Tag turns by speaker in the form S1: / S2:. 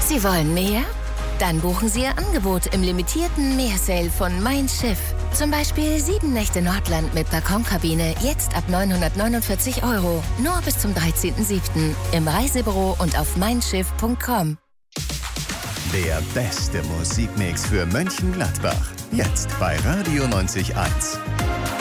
S1: Sie wollen mehr? Dann buchen Sie Ihr Angebot im limitierten Meersale von Mein Schiff. Zum Beispiel 7 Nächte Nordland mit Balkonkabine, jetzt ab 949 €. Nur bis zum 13.07. im Reisebüro und auf meinschiff.com.
S2: Der beste Musikmix für Mönchengladbach. Jetzt bei Radio 90.1.